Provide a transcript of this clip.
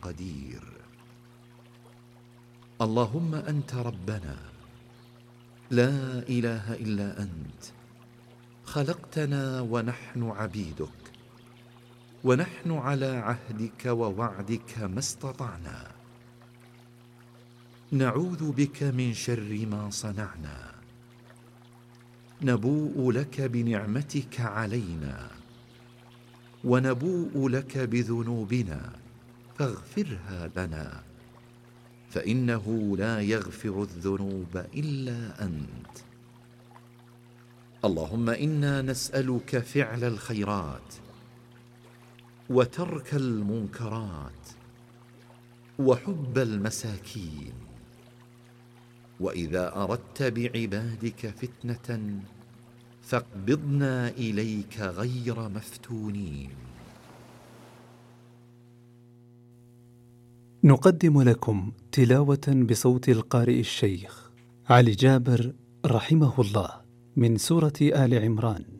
قدير. اللهم أنت ربنا لا إله إلا أنت، خلقتنا ونحن عبيدك، ونحن على عهدك ووعدك ما استطعنا. نعوذ بك من شر ما صنعنا، نبوء لك بنعمتك علينا، ونبوء لك بذنوبنا فاغفرها لنا، فإنه لا يغفر الذنوب إلا أنت. اللهم إنا نسألك فعل الخيرات وترك المنكرات وحب المساكين، وإذا أردت بعبادك فتنة فاقبضنا إليك غير مفتونين. نقدم لكم تلاوة بصوت القارئ الشيخ علي جابر رحمه الله من سورة آل عمران.